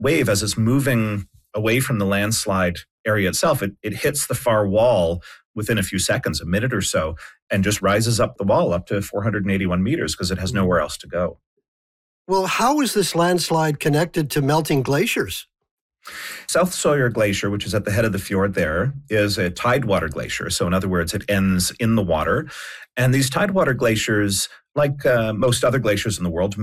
wave, as it's moving away from the landslide area itself, it hits the far wall within a few seconds, a minute or so, and just rises up the wall up to 481 meters because it has nowhere else to go. Well, how is this landslide connected to melting glaciers? South Sawyer Glacier, which is at the head of the fjord there, is a tidewater glacier. So in other words, it ends in the water. And these tidewater glaciers, like most other glaciers in the world,